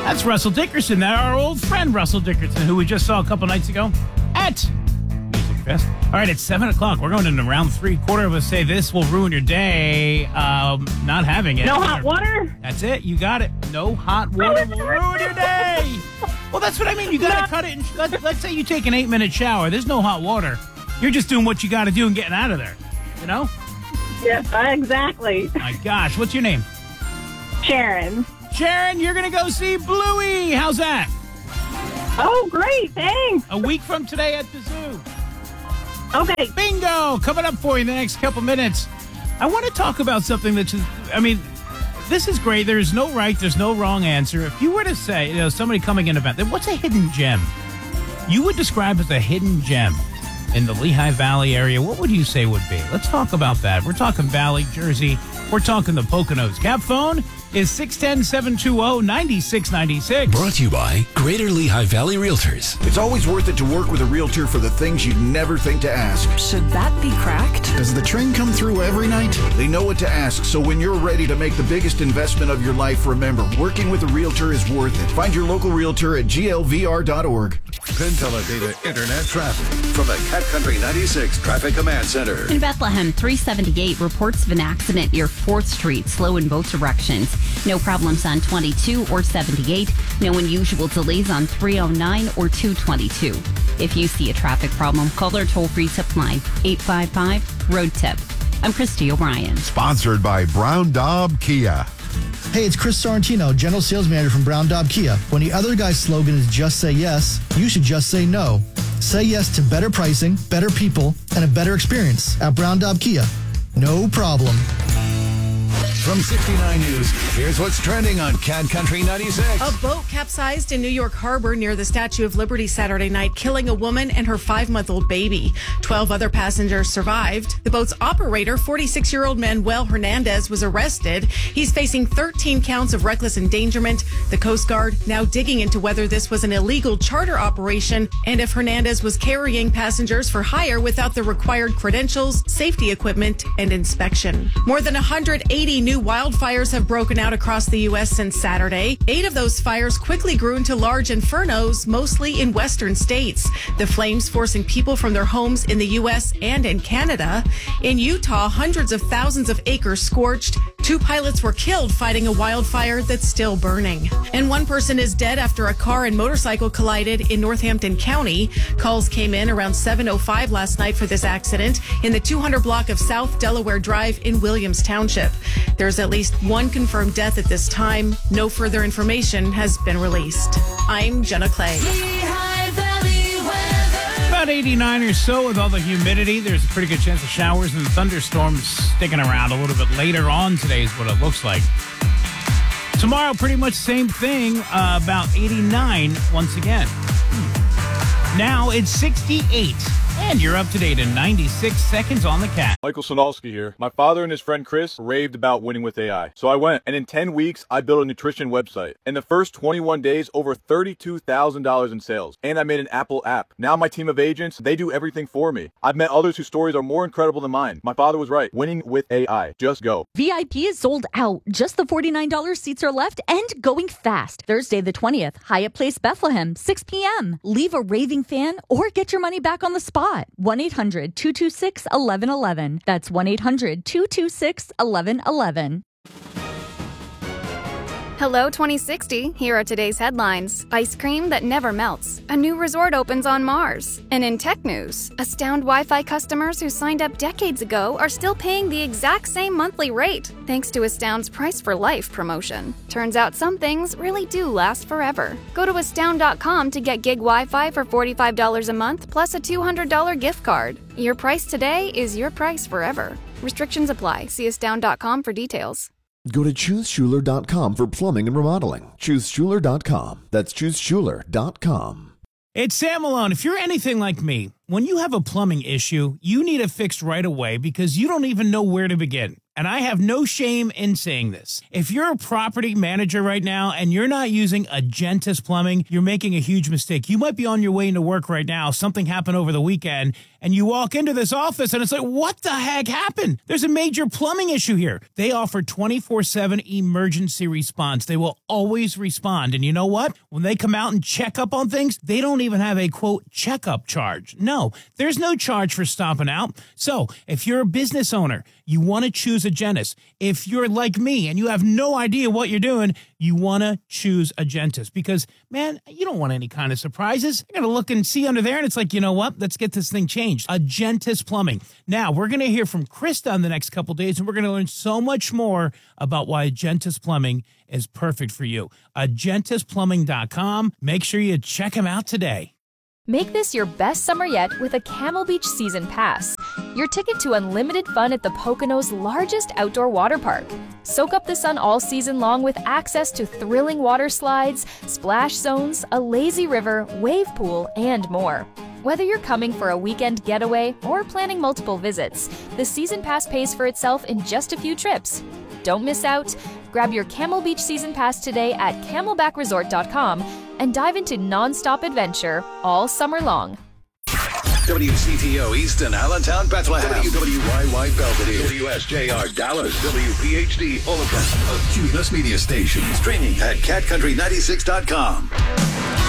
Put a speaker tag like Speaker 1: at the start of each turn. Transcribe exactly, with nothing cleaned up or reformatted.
Speaker 1: That's Russell Dickerson, our old friend Russell Dickerson, who we just saw a couple nights ago at Music Fest. All right, it's seven o'clock. We're going into round three. Quarter of us say this will ruin your day. Um, not having it.
Speaker 2: No hot water?
Speaker 1: That's it. You got it. No hot water will ruin your day. Well, that's what I mean. You got to cut it. And let, let's say you take an eight-minute shower. There's no hot water. You're just doing what you got to do and getting out of there. You know?
Speaker 2: Yes, exactly.
Speaker 1: My gosh. What's your name?
Speaker 2: Sharon.
Speaker 1: Sharon, you're going to go see Bluey. How's that?
Speaker 2: Oh, great. Thanks.
Speaker 1: A week from today at the zoo.
Speaker 2: Okay.
Speaker 1: Bingo. Coming up for you in the next couple minutes. I want to talk about something that's, I mean, this is great. There's no right, there's no wrong answer. If you were to say, you know, somebody coming in about, what's a hidden gem? You would describe as a hidden gem in the Lehigh Valley area. What would you say would be? Let's talk about that. We're talking Valley, Jersey. We're talking the Poconos. Cap phone is six one zero, seven two zero, nine six nine six.
Speaker 3: Brought to you by Greater Lehigh Valley Realtors.
Speaker 4: It's always worth it to work with a realtor for the things you'd never think to ask.
Speaker 5: Should that be cracked?
Speaker 4: Does the train come through every night? They know what to ask, so when you're ready to make the biggest investment of your life, remember, working with a realtor is worth it. Find your local realtor at G L V R dot org.
Speaker 6: Penn Teledata Internet Traffic from the Cat Country ninety-six Traffic Command Center.
Speaker 7: In Bethlehem, three seventy-eight reports of an accident near fourth street, slow in both directions. No problems on twenty-two or seventy-eight. No unusual delays on three oh nine or two twenty-two. If you see a traffic problem, call their toll-free tip line, eight five five, road tip. I'm Christy O'Brien.
Speaker 8: Sponsored by Brown Daub Kia.
Speaker 9: Hey, it's Chris Sorrentino, General Sales Manager from Brown Daub Kia. When the other guy's slogan is just say yes, you should just say no. Say yes to better pricing, better people, and a better experience at Brown Daub Kia. No problem.
Speaker 6: From sixty-nine News, here's what's trending on Cat Country ninety-six.
Speaker 10: A boat capsized in New York Harbor near the Statue of Liberty Saturday night, killing a woman and her five-month-old baby. Twelve other passengers survived. The boat's operator, forty-six-year-old Manuel Hernandez, was arrested. He's facing thirteen counts of reckless endangerment. The Coast Guard now digging into whether this was an illegal charter operation and if Hernandez was carrying passengers for hire without the required credentials, safety equipment, and inspection. More than one hundred eighty new wildfires have broken out across the U S since Saturday. Eight of those fires quickly grew into large infernos, mostly in western states. The flames forcing people from their homes in the U S and in Canada. In Utah, hundreds of thousands of acres scorched. Two pilots were killed fighting a wildfire that's still burning. And one person is dead after a car and motorcycle collided in Northampton County. Calls came in around seven oh five last night for this accident in the two hundred block of South Delaware Drive in Williams Township. There's at least one confirmed death at this time. No further information has been released. I'm Jenna Clay.
Speaker 1: About eighty-nine or so with all the humidity. There's a pretty good chance of showers and thunderstorms sticking around a little bit later on today is what it looks like. Tomorrow, pretty much same thing, uh, about eighty-nine once again. Now it's sixty-eight. And you're up to date in ninety-six seconds on the Cat.
Speaker 11: Michael Sonalski here. My father and his friend Chris raved about winning with A I. So I went, and in ten weeks, I built a nutrition website. In the first twenty-one days, over thirty-two thousand dollars in sales. And I made an Apple app. Now my team of agents, they do everything for me. I've met others whose stories are more incredible than mine. My father was right. Winning with A I. Just go.
Speaker 12: V I P is sold out. Just the forty-nine dollars seats are left and going fast. Thursday the twentieth, Hyatt Place, Bethlehem, six p.m. Leave a raving fan or get your money back on the spot. one eight hundred, two two six, one one one one. That's one eight hundred, two two six, one one one one.
Speaker 13: Hello twenty sixty, here are today's headlines. Ice cream that never melts. A new resort opens on Mars. And in tech news, Astound Wi-Fi customers who signed up decades ago are still paying the exact same monthly rate, thanks to Astound's Price for Life promotion. Turns out some things really do last forever. Go to astound dot com to get gig Wi-Fi for forty-five dollars a month plus a two hundred dollars gift card. Your price today is your price forever. Restrictions apply. See astound dot com for details.
Speaker 14: Go to choose schuler dot com for plumbing and remodeling. choose schuler dot com. That's choose schuler dot com.
Speaker 1: It's Sam Malone. If you're anything like me, when you have a plumbing issue, you need it fixed right away because you don't even know where to begin. And I have no shame in saying this. If you're a property manager right now and you're not using Agentis Plumbing, you're making a huge mistake. You might be on your way into work right now. Something happened over the weekend and you walk into this office and it's like, what the heck happened? There's a major plumbing issue here. They offer twenty-four seven emergency response. They will always respond. And you know what? When they come out and check up on things, they don't even have a, quote, checkup charge. No, there's no charge for stopping out. So if you're a business owner, you want to choose Agentis. If you're like me and you have no idea what you're doing, you want to choose Agentis because, man, you don't want any kind of surprises. You're going to look and see under there, and it's like, you know what? Let's get this thing changed. Agentis Plumbing. Now, we're going to hear from Krista in the next couple days, and we're going to learn so much more about why Agentis Plumbing is perfect for you. Agentis Plumbing dot com. Make sure you check them out today.
Speaker 5: Make this your best summer yet with a Camel Beach Season Pass, your ticket to unlimited fun at the Poconos' largest outdoor water park. Soak up the sun all season long with access to thrilling water slides, splash zones, a lazy river, wave pool, and more. Whether you're coming for a weekend getaway or planning multiple visits, the Season Pass pays for itself in just a few trips. Don't miss out. Grab your Camel Beach Season Pass today at camelback resort dot com and dive into non-stop adventure all summer long.
Speaker 6: W C T O Easton, Allentown, Bethlehem. W W Y Y Belvedere. W S J R Dallas. W P H D Olympus. A Cumulus Media Station. Streaming at cat country ninety-six dot com.